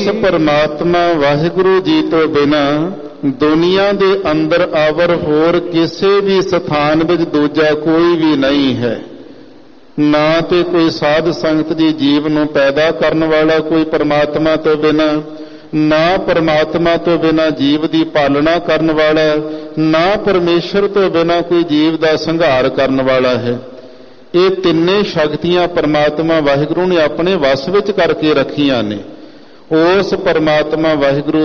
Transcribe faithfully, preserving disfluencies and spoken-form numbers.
ਉਸ ਪਰਮਾਤਮਾ ਵਾਹਿਗੁਰੂ ਜੀ ਤੋਂ ਬਿਨਾ ਦੁਨੀਆ ਦੇ ਅੰਦਰ ਆਵਰ ਹੋਰ ਕਿਸੇ ਵੀ ਸਥਾਨ ਵਿੱਚ ਦੂਜਾ ਕੋਈ ਵੀ ਨਹੀਂ ਹੈ। ਨਾ ਤੇ ਕੋਈ ਸਾਧ ਸੰਗਤ ਦੀ ਜੀਵ ਨੂੰ ਪੈਦਾ ਕਰਨ ਵਾਲਾ ਕੋਈ ਪਰਮਾਤਮਾ ਤੋਂ ਬਿਨਾ, ਨਾ ਪਰਮਾਤਮਾ ਤੋਂ ਬਿਨਾ ਜੀਵ ਦੀ ਪਾਲਣਾ ਕਰਨ ਵਾਲਾ, ਨਾ ਪਰਮੇਸ਼ਰ ਤੋਂ ਬਿਨਾ ਕੋਈ ਜੀਵ ਦਾ ਸੰਘਾਰ ਕਰਨ ਵਾਲਾ ਹੈ। ਇਹ ਤਿੰਨੇ ਸ਼ਕਤੀਆਂ ਪਰਮਾਤਮਾ ਵਾਹਿਗੁਰੂ ਨੇ ਆਪਣੇ ਵਸ ਵਿੱਚ ਕਰਕੇ ਰੱਖੀਆਂ ਨੇ। ਉਸ ਪਰਮਾਤਮਾ ਵਾਹਿਗੁਰੂ